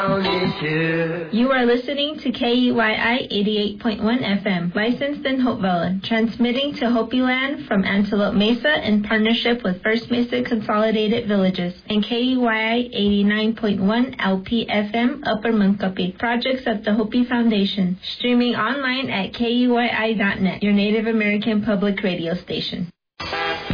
You are listening to KUYI 88.1 FM, licensed in Hopevilla, transmitting to Hopi Land from Antelope Mesa in partnership with First Mesa Consolidated Villages, and KUYI 89.1 LP FM, Upper Munkapi, projects of the Hopi Foundation, streaming online at KUYI.net, your Native American public radio station.